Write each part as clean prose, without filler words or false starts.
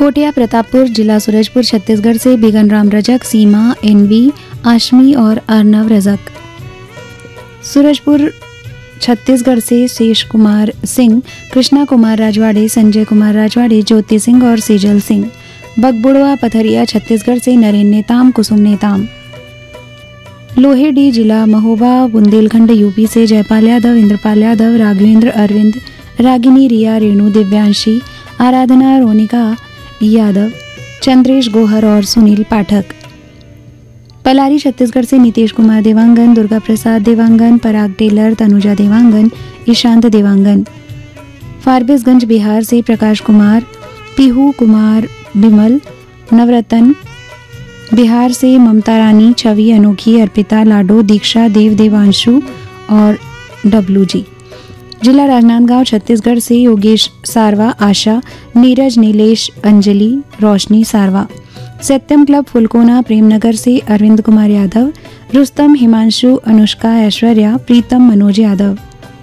कोटिया प्रतापपुर जिला सूरजपुर छत्तीसगढ़ से बिगन राम रजक, सीमा एनवी आशमी और अर्नव रजक। सूरजपुर छत्तीसगढ़ से शेष कुमार सिंह, कृष्णा कुमार राजवाड़े, संजय कुमार राजवाड़े, ज्योति सिंह और सेजल सिंह। बगबुड़वा पथरिया छत्तीसगढ़ से नरेन नेताम, कुसुम नेताम। लोहेडी जिला महोबा बुंदेलखंड यूपी से जयपाल यादव, इंद्रपाल यादव, राघवेंद्र अरविंद, रागिनी रिया, रेणु दिव्यांशी, आराधना रोनिका यादव, चंद्रेश गोहर और सुनील पाठक। पलारी छत्तीसगढ़ से नितेश कुमार देवांगन, दुर्गा प्रसाद देवांगन, पराग टेलर, तनुजा देवांगन, ईशांत देवांगन। फारबिसगंज बिहार से प्रकाश कुमार, पीहू कुमार बिमल, नवरतन। बिहार से ममता रानी, छवि अनोखी, अर्पिता, लाडो, दीक्षा, देव देवांशु और डब्लू जी। जिला राजनांदगांव छत्तीसगढ़ से योगेश सारवा, आशा, नीरज, नीलेश, अंजलि, रोशनी सारवा। सत्यम क्लब फुलकोना प्रेमनगर से अरविंद कुमार यादव, रुस्तम, हिमांशु, अनुष्का, ऐश्वर्या, प्रीतम, मनोज यादव।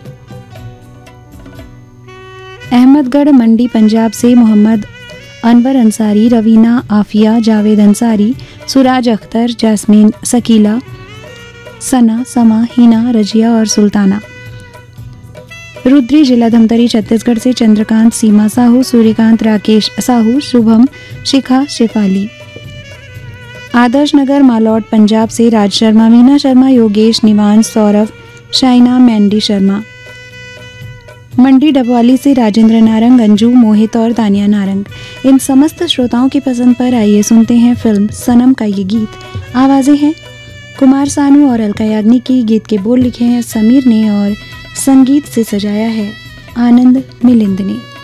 अहमदगढ़ मंडी पंजाब से मोहम्मद अनवर अंसारी, रवीना, आफिया, जावेद अंसारी, सुराज अख्तर, जास्मीन, सकीला, सना, समा, हिना, रजिया और सुल्ताना। रुद्री जिला धमतरी छत्तीसगढ़ से चंद्रकांत, सीमा साहू, सूर्यकांत, राकेश साहू, शुभम, शिखा, शेफाली। आदर्श नगर मालौट पंजाब से राज शर्मा, मीना शर्मा, योगेश, निवान, सौरभ, शाइना, मैंडी शर्मा। मंडी डबवाली से राजेंद्र नारंग, अंजू, मोहित और तानिया नारंग। इन समस्त श्रोताओं की पसंद पर आइए सुनते हैं फिल्म सनम का ये गीत। आवाजें हैं कुमार सानू और अलका याग्निक की। गीत के बोल लिखे हैं समीर ने और संगीत से सजाया है आनंद मिलिंद ने।